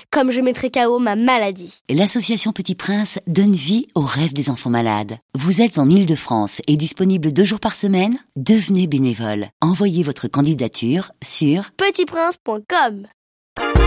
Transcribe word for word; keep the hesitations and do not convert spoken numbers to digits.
comme je mettrai K O ma maladie. L'association Petit Prince donne vie aux rêves des enfants malades. Vous êtes en Île-de-France et disponible deux jours par semaine? Devenez bénévole. Envoyez votre candidature sur petit prince point com.